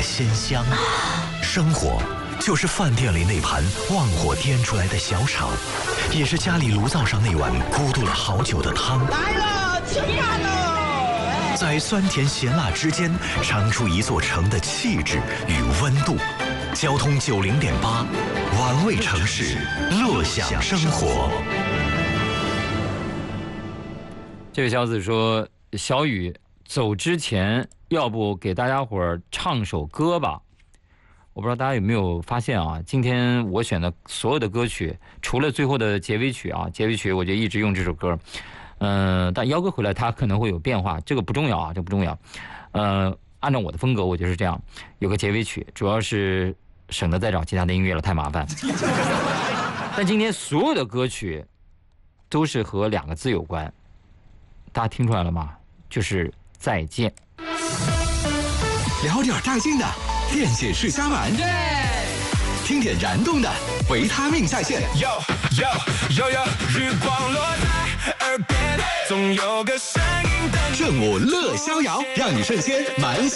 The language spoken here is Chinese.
鲜香。生活就是饭店里那盘旺火颠出来的小炒，也是家里炉灶上那碗咕嘟了好久的汤。 来了，吃饭喽！ 在酸甜咸辣之间，尝出一座城的气质与温度。交通90.8，玩味城市，乐享生活。 这位小子说：“小雨走之前，要不给大家伙儿唱首歌吧？”我不知道大家有没有发现啊？今天我选的所有的歌曲，除了最后的结尾曲啊，结尾曲我就一直用这首歌。但幺哥回来他可能会有变化，这个不重要啊，这不重要。按照我的风格，我就是这样，有个结尾曲，主要是省得再找其他的音乐了，太麻烦。但今天所有的歌曲都是和2个字有关，大家听出来了吗？就是再见。 聊点带劲的，电解质加满，听点燃动的，维他命在线。 日光落在耳边，总有个声音等。 正午乐逍遥，让你瞬间满